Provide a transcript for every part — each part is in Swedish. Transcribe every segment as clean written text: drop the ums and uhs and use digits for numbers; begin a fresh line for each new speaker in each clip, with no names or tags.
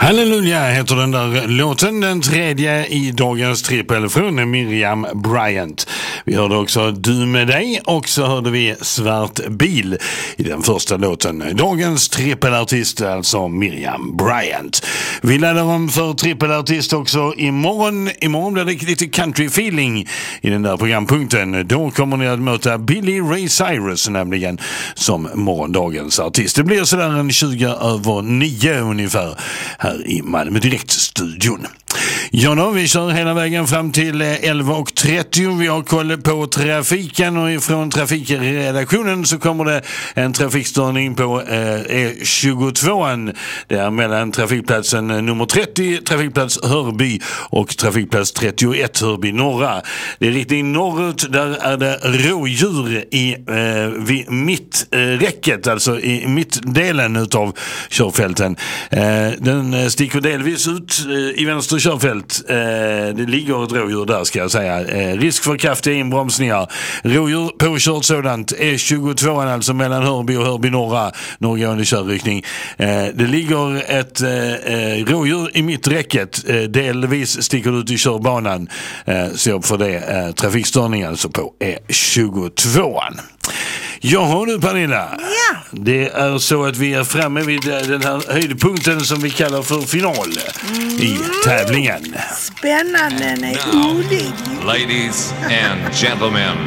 Halleluja heter den där låten, den tredje i dagens trippel från Miriam Bryant. Vi hörde också Du med dig och så hörde vi Svart bil i den första låten. Dagens trippelartist alltså Miriam Bryant. Vi laddar om för trippelartist också imorgon. Imorgon blir det lite country feeling i den där programpunkten. Då kommer ni att möta Billy Ray Cyrus nämligen som morgondagens artist. Det blir sådär en 20:09 ungefär här i Malmö Direkt-studion. Ja då, vi kör hela vägen fram till 11:30. Vi har koll på trafiken och ifrån trafikredaktionen så kommer det en trafikstörning på E22. Det är mellan trafikplatsen nummer 30, trafikplats Hörby och trafikplats 31 Hörby norra. Det är riktigt norrut, där är det rådjur vid mitträcket, alltså i mittdelen utav körfälten. Den sticker delvis ut i vänster körfält. Det ligger ett rådjur där ska jag säga. Risk för kraftiga inbromsningar. Rådjur påkört sådant. E22 alltså mellan Hörby och Hörby norra. Norrgående körriktning. Det ligger ett rådjur i mitträcket. Delvis sticker ut i körbanan. Så för det trafikstörning alltså på E22. Jaha du Pernilla.
Ja.
Det är så att vi är framme vid den här höjdpunkten som vi kallar för final i tävlingen.
Spännande, nej, olig.
Ladies and gentlemen,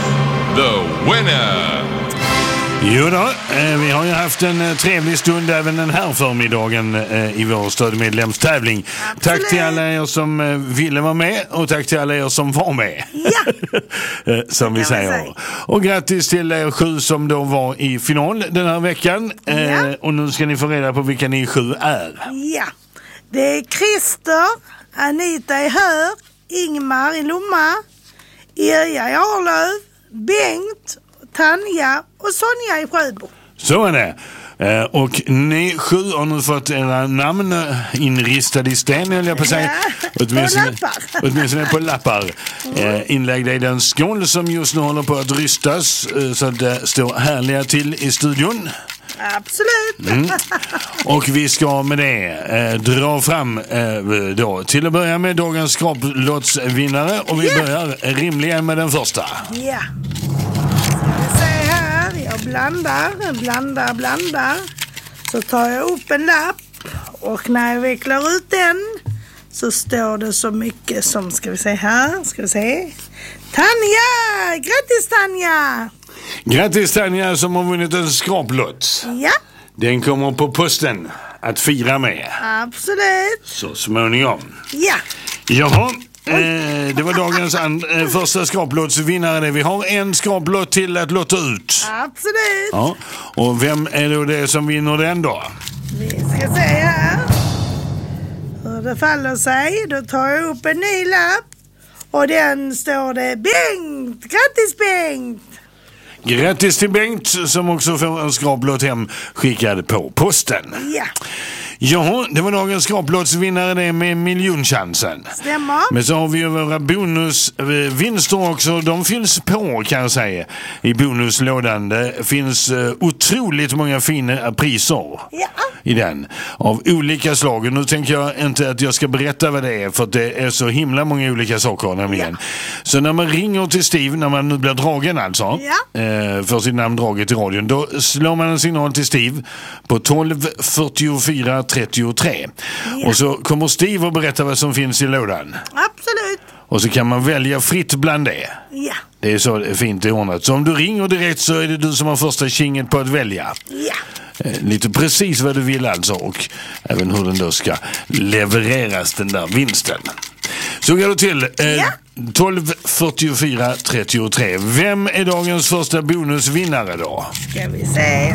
the winner!
Jo då, vi har ju haft en trevlig stund även den här förmiddagen i vår stödmedlemstävling.
Absolut.
Tack till alla er som ville vara med och tack till alla er som var med.
Ja.
Som vi säger. Och grattis till er 7 som då var i final den här veckan.
Ja.
Och nu ska ni få reda på vilka ni 7 är.
Ja, det är Christer, Anita i Hör, Ingmar i Lomma, Irja i Arlöv, Bengt, Tanja och Sonja i Sjöbo.
Så är det. Och ni 7 har nu fått era namn inristade i sten, eller jag på säga. Åtminstone på lappar. Inlägda i den skål som just nu håller på att rystas, så att det står härliga till i studion.
Absolut.
Och vi ska med det dra fram då, till att börja med dagens skraplottsvinnare. Och vi börjar rimligen med den första.
Ja. Ska vi se här. Jag blandar. Så tar jag upp en lapp. Och när jag vecklar ut den så står det så mycket som, ska vi se här. Tanja! Grattis Tanja!
Grattis Tanja som har vunnit en skraplott.
Ja.
Den kommer på posten att fira med.
Absolut.
Så småningom.
Ja.
Jaha, det var dagens första skraplottsvinnare. Vi har en skraplott till att lotta ut.
Absolut.
Ja. Och vem är då det som vinner den då?
Vi ska se här. Hur det faller sig. Då tar jag upp en ny lapp. Och den står det Bengt. Grattis Bengt.
Grattis till Bengt som också får en skraplott hem skickad på posten.
Ja.
Ja, det var dagens skraplottsvinnare det med miljonchansen.
Stämmer.
Men så har vi ju våra bonusvinster också. De finns på kan jag säga i bonuslådan. Det finns otroligt många fina priser i den av olika slag. Och nu tänker jag inte att jag ska berätta vad det är för att det är så himla många olika saker nämligen. Så när man ringer till Steve, när man nu blir dragen alltså för sitt namn draget i radion, då slår man en signal till Steve på 12 44 33. Och så kommer Steve och berätta vad som finns i lådan.
Absolut.
Och så kan man välja fritt bland det.
Ja.
Det är så fint ordnat. Så om du ringer direkt så är det du som har första kinget på att välja.
Ja.
Lite precis vad du vill alltså. Och även hur den då ska levereras, den där vinsten. Så går det till 12 44 33. Vem är dagens första bonusvinnare då?
Ska vi se.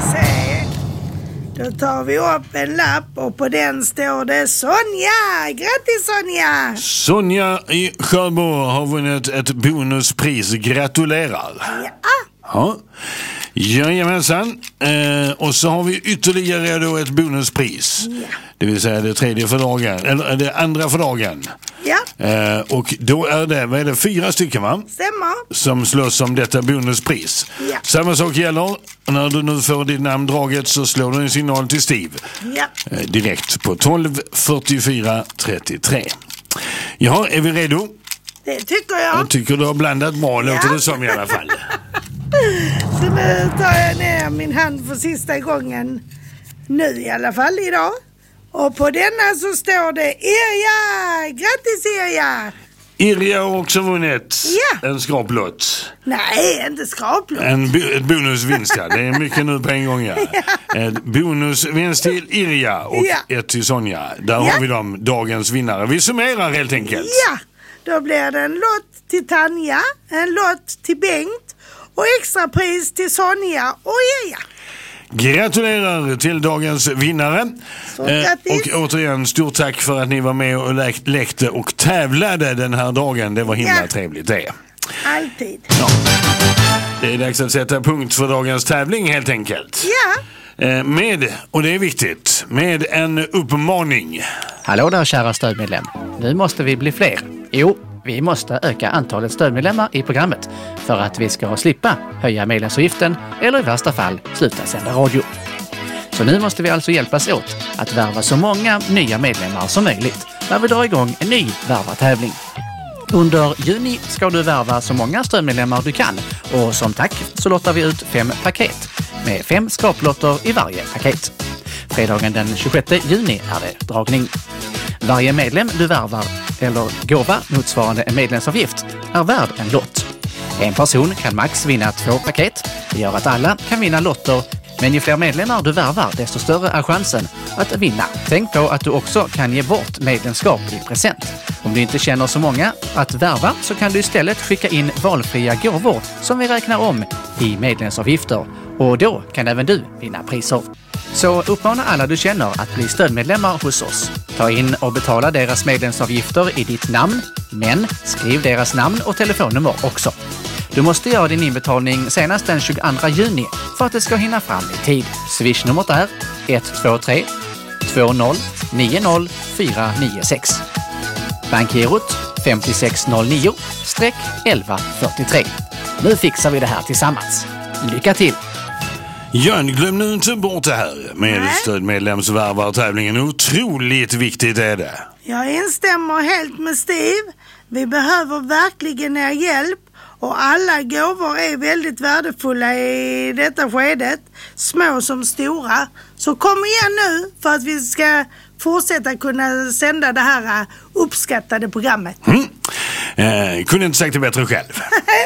Då tar vi upp en lapp och på den står det Sonja. Grattis Sonja!
Sonja i Sjöbo har vunnit ett bonuspris. Gratulerar!
Ja.
Jajamensan. Och så har vi ytterligare då ett bonuspris.
Ja.
Det vill säga det tredje för dagen, eller det andra för dagen.
Ja,
Och då är det, vad är det, 4 stycken va?
stämmer.
Som slåss om detta bonuspris.
Ja.
Samma sak gäller, när du nu får ditt namn draget så slår du en signal till Steve.
Ja,
Direkt på 12 44 33. Ja, är vi redo?
det tycker jag.
Jag tycker du har blandat bra, låter det som i alla fall.
Så nu tar jag ner min hand för sista gången. Nu i alla fall idag. Och på denna så står det Irja! Grattis Irja!
Irja har också vunnit
Ja.
en skraplott.
Nej, inte skraplott.
Ett bonusvinst, ja. Det är mycket nu på en gång, ja. Ett bonusvinst till Irja och
Ja.
ett till Sonja. Där har vi dem, dagens vinnare. Vi summerar helt enkelt.
Ja, då blir det en lott till Tanja, en lott till Bengt och extra pris till Sonja och Irja.
Gratulerar till dagens vinnare.
Grattis.
Och återigen, stort tack för att ni var med och lekte och tävlade den här dagen. Det var himla
Ja.
trevligt det.
Alltid.
Ja. Det är dags att sätta punkt för dagens tävling helt enkelt.
Ja,
Med, och det är viktigt, med en uppmaning.
Hallå där kära stödmedlem. Nu måste vi bli fler. Jo, vi måste öka antalet stödmedlemmar i programmet för att vi ska slippa höja medlemsavgiften eller i värsta fall sluta sända radio. Så nu måste vi alltså hjälpas åt att värva så många nya medlemmar som möjligt när vi drar igång en ny värvartävling. Under juni ska du värva så många stödmedlemmar du kan och som tack så lottar vi ut 5 paket med 5 skraplotter i varje paket. Fredagen den 26 juni är det dragning. Varje medlem du värvar eller gåva motsvarande en medlemsavgift är värd en lott. En person kan max vinna 2 paket. Det gör att alla kan vinna lotter, men ju fler medlemmar du värvar desto större är chansen att vinna. Tänk på att du också kan ge bort medlemskap i present. Om du inte känner så många att värva så kan du istället skicka in valfria gåvor som vi räknar om i medlemsavgifter. Och då kan även du vinna priser. Så uppmana alla du känner att bli stödmedlemmar hos oss. Ta in och betala deras medlemsavgifter i ditt namn, men skriv deras namn och telefonnummer också. Du måste göra din inbetalning senast den 22 juni för att det ska hinna fram i tid. Swishnumret är 123 20 90 496. Bankgirot 5609-1143. Nu fixar vi det här tillsammans. Lycka till!
Jön, glöm nu inte bort det här med stödmedlemsvärvartävlingen. Otroligt viktigt är det.
jag instämmer helt med Steve. Vi behöver verkligen er hjälp och alla gåvor är väldigt värdefulla i detta skedet, små som stora. Så kom igen nu för att vi ska fortsätta kunna sända det här uppskattade programmet.
Kunde inte sagt det bättre själv.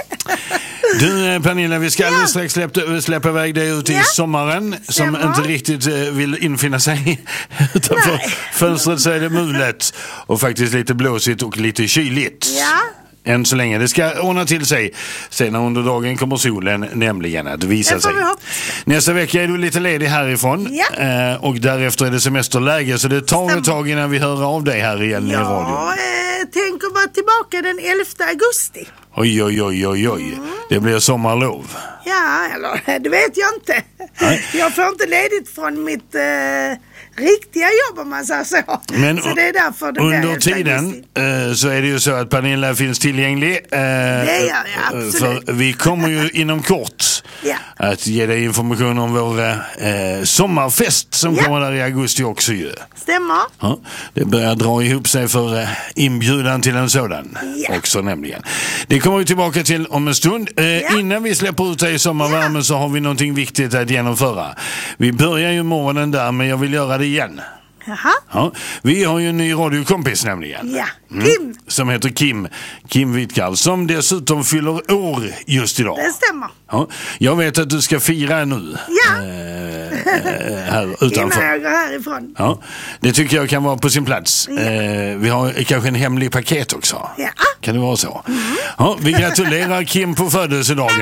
Du Pernilla, vi ska alldeles strax släppa iväg dig ut i sommaren som inte riktigt vill infinna sig. Utanför fönstret så är det mulet och faktiskt lite blåsigt och lite kyligt.
Ja.
Än så länge. Det ska ordna till sig. Senare under dagen kommer solen nämligen att visa sig. Nästa vecka är du lite ledig härifrån.
Ja.
Och därefter är det semesterläge. Så det tar ett tag innan vi hör av dig här igen i radio.
Jag tänker vara tillbaka den 11 augusti.
Oj. Det blir sommarlov.
Ja, eller det vet jag inte.
Nej.
Jag får inte ledigt från mitt riktiga jobb om man säger så.
Men
så det är därför det
under
blir
tiden så är det ju så att Pernilla finns tillgänglig.
Det gör jag, absolut.
För vi kommer ju inom kort att ge dig information om vår sommarfest som kommer där i augusti också ju.
Stämmer.
Ja, det börjar dra ihop sig för inbjudan till en sådan också nämligen. Det kommer vi tillbaka till om en stund. Innan vi släpper ut dig i sommarvärmen så har vi någonting viktigt att genomföra. Vi börjar ju morgonen där, men jag vill göra det igen.
Jaha.
Ja, vi har ju en ny radiokompis nämligen.
Ja, Kim.
Som heter Kim Wittkarl, som dessutom fyller år just idag.
Det stämmer.
Ja, jag vet att du ska fira nu.
Ja.
Här utanför.
Innan jag går härifrån.
Ja, det tycker jag kan vara på sin plats.
Ja.
Vi har kanske en hemlig paket också.
Ja.
Kan det vara så? Ja, vi gratulerar Kim på födelsedagen.